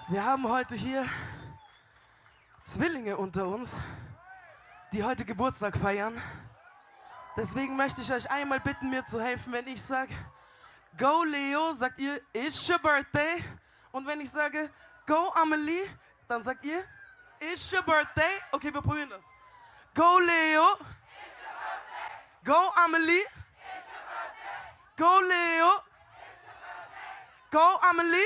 Wir haben heute hier Zwillinge unter uns, die heute Geburtstag feiern. Deswegen möchte ich euch einmal bitten, mir zu helfen, wenn ich sage, Go Leo, sagt ihr, it's your birthday. Und wenn ich sage, Go Amelie, dann sagt ihr, it's your birthday. Okay, wir probieren das. Go Leo. Go Amelie. Go Leo. Go Amelie.